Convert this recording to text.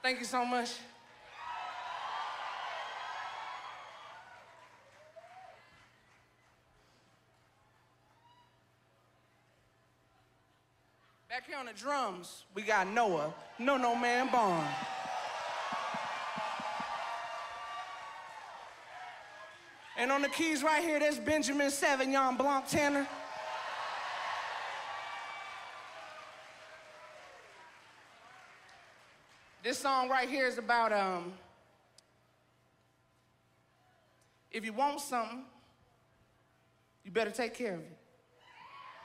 Thank you so much. Back here on the drums, we got Noah, No Man Bond. And on the keys right here, there's Benjamin Sauvignon Blanc Tanner. This song right here is about, if you want something, you better take care of it.